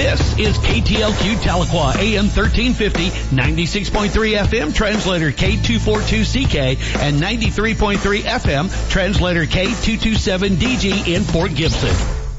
This is KTLQ Tahlequah, AM 1350, 96.3 FM, translator K242CK, and 93.3 FM, translator K227DG in Fort Gibson.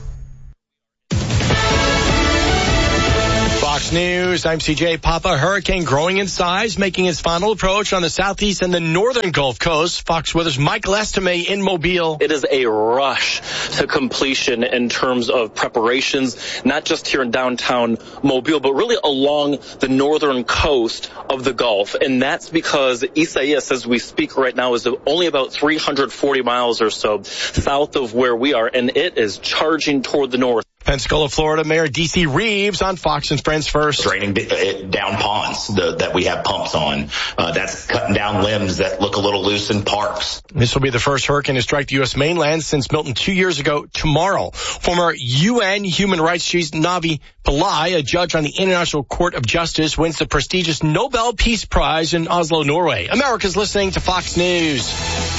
Fox News, I'm CJ Papa. Hurricane growing in size, making its final approach on the southeast and the northern Gulf Coast. Fox Weather's Michael Estime in Mobile. It is a rush to completion in terms of preparations, not just here in downtown Mobile, but really along the northern coast of the Gulf. And that's because Isaias, as we speak right now, is only about 340 miles or so south of where we are, and it is charging toward the north. Pensacola, Florida, Mayor D.C. Reeves on Fox and Friends First. Draining down ponds that we have pumps on. That's cutting down limbs that look a little loose in parks. This will be the first hurricane to strike the U.S. mainland since Milton 2 years ago tomorrow. Former UN human rights chief Navi Pillai, a judge on the International Court of Justice, wins the prestigious Nobel Peace Prize in Oslo, Norway. America's listening to Fox News.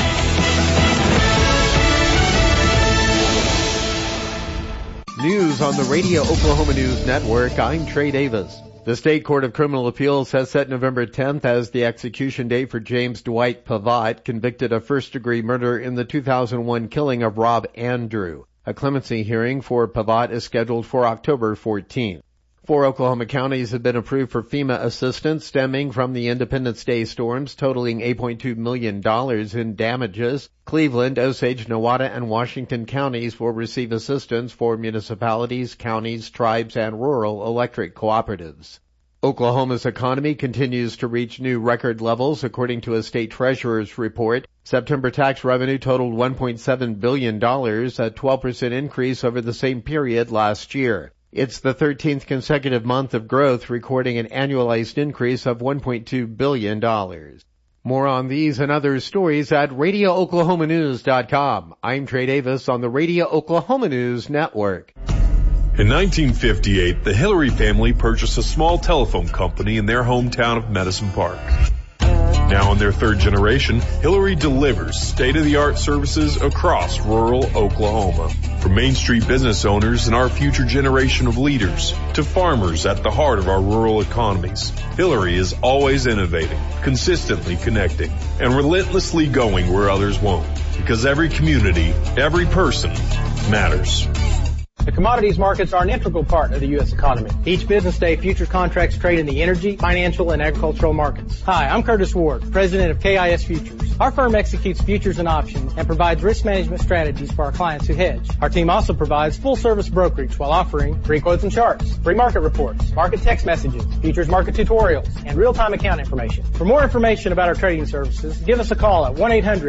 News on the Radio Oklahoma News Network. I'm Trey Davis. The State Court of Criminal Appeals has set November 10th as the execution date for James Dwight Pavatt, convicted of first-degree murder in the 2001 killing of Rob Andrew. A clemency hearing for Pavatt is scheduled for October 14th. 4 Oklahoma counties have been approved for FEMA assistance stemming from the Independence Day storms, totaling $8.2 million in damages. Cleveland, Osage, Nowata, and Washington counties will receive assistance for municipalities, counties, tribes, and rural electric cooperatives. Oklahoma's economy continues to reach new record levels, according to a state treasurer's report. September tax revenue totaled $1.7 billion, a 12% increase over the same period last year. It's the 13th consecutive month of growth, recording an annualized increase of $1.2 billion. More on these and other stories at RadioOklahomaNews.com. I'm Trey Davis on the Radio Oklahoma News Network. In 1958, the Hillary family purchased a small telephone company in their hometown of Medicine Park. Now in their third generation, Hillary delivers state-of-the-art services across rural Oklahoma. From Main Street business owners and our future generation of leaders to farmers at the heart of our rural economies, Hillary is always innovating, consistently connecting, and relentlessly going where others won't. Because every community, every person matters. The commodities markets are an integral part of the U.S. economy. Each business day, futures contracts trade in the energy, financial, and agricultural markets. Hi, I'm Curtis Ward, president of KIS Futures. Our firm executes futures and options and provides risk management strategies for our clients who hedge. Our team also provides full-service brokerage while offering free quotes and charts, free market reports, market text messages, futures market tutorials, and real-time account information. For more information about our trading services, give us a call at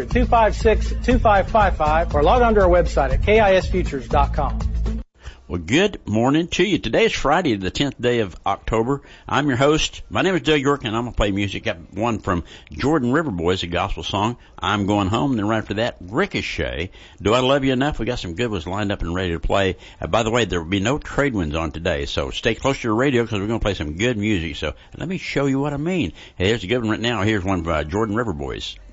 1-800-256-2555 or log on to our website at KISFutures.com. Well, good morning to you. Today is Friday, the 10th day of October. I'm your host. My name is Doug York, and I'm going to play music. Got one from Jordan River Boys, a gospel song, I'm Going Home. And then right after that, Ricochet, Do I Love You Enough? We got some good ones lined up and ready to play. By the way, there will be no trade winds on today, so stay close to your radio because we're going to play some good music. So let me show you what I mean. Hey, here's a good one right now. Here's one by Jordan River Boys.